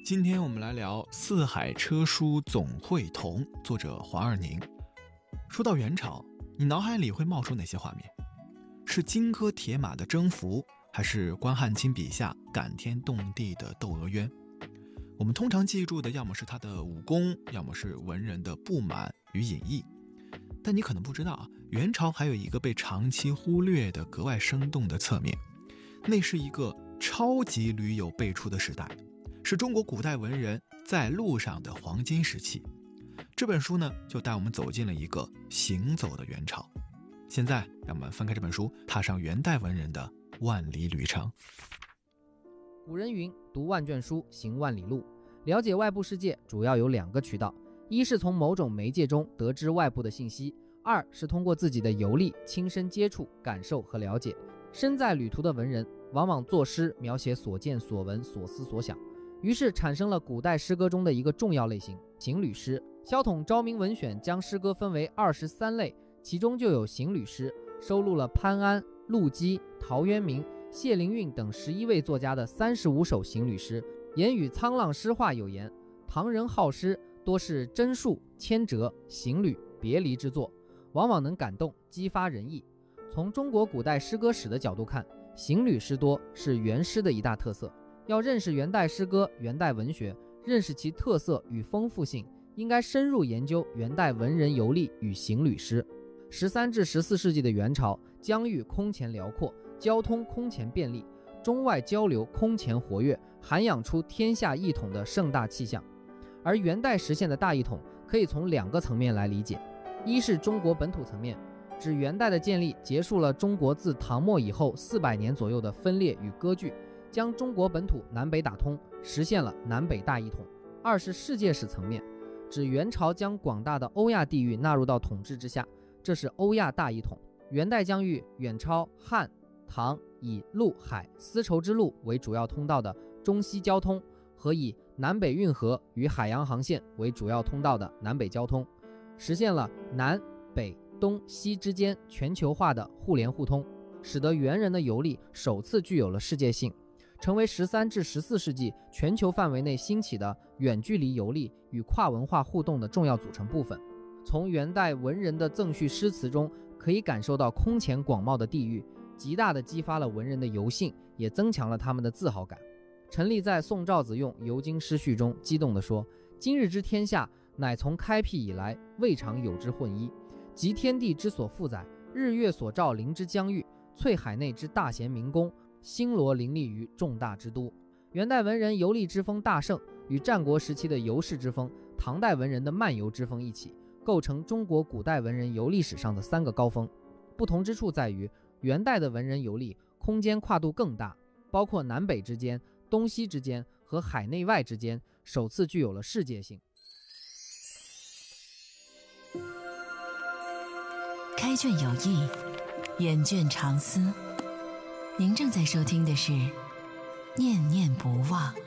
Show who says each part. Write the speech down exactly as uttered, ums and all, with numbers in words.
Speaker 1: 今天我们来聊《四海车书总会同》，作者黄二宁。说到元朝，你脑海里会冒出哪些画面？是金戈铁马的征服，还是关汉卿笔下感天动地的窦娥冤？我们通常记住的要么是他的武功，要么是文人的不满与隐逸。但你可能不知道啊，元朝还有一个被长期忽略的格外生动的侧面，那是一个超级驴友辈出的时代，是中国古代文人在路上的黄金时期。这本书呢，就带我们走进了一个行走的元朝。现在让我们翻开这本书，踏上元代文人的万里旅程。
Speaker 2: 古人云，读万卷书，行万里路。了解外部世界主要有两个渠道，一是从某种媒介中得知外部的信息，二是通过自己的游历亲身接触感受和了解。身在旅途的文人往往作诗描写所见所闻所思所想，于是产生了古代诗歌中的一个重要类型，行旅诗。萧统《昭明文选》将诗歌分为二十三类，其中就有行旅诗，收录了潘安、陆机、陶渊明、谢灵运等十一位作家的三十五首行旅诗。言语沧浪诗话有言，唐人好诗多是真述、牵折、行旅、别离之作，往往能感动激发人意。从中国古代诗歌史的角度看，行旅诗多是元诗的一大特色。要认识元代诗歌、元代文学，认识其特色与丰富性，应该深入研究元代文人游历与行旅诗。十三至十四世纪的元朝，疆域空前辽阔，交通空前便利，中外交流空前活跃，涵养出天下一统的盛大气象。而元代实现的大一统可以从两个层面来理解，一是中国本土层面，指元代的建立结束了中国自唐末以后四百年左右的分裂与割据，将中国本土南北打通，实现了南北大一统。二是世界史层面，指元朝将广大的欧亚地域纳入到统治之下，这是欧亚大一统。元代将与远超汉、唐以陆海丝绸之路为主要通道的中西交通，和以南北运河与海洋航线为主要通道的南北交通，实现了南北东西之间全球化的互联互通，使得元人的游历首次具有了世界性，成为十三至十四世纪全球范围内兴起的远距离游历与跨文化互动的重要组成部分。从元代文人的赠序诗词中可以感受到空前广袤的地域，极大地激发了文人的游兴，也增强了他们的自豪感。陈立在宋赵子用游经诗序中激动地说，今日之天下，乃从开辟以来未尝有之混一，集天地之所负载，日月所照临之疆域，翠海内之大贤明公，星罗林立于重大之都。元代文人游历之风大盛，与战国时期的游士之风、唐代文人的漫游之风一起，构成中国古代文人游历史上的三个高峰。不同之处在于，元代的文人游历空间跨度更大，包括南北之间、东西之间和海内外之间，首次具有了世界性。
Speaker 3: 开卷有益，眼卷长思。您正在收听的是《念念不忘》。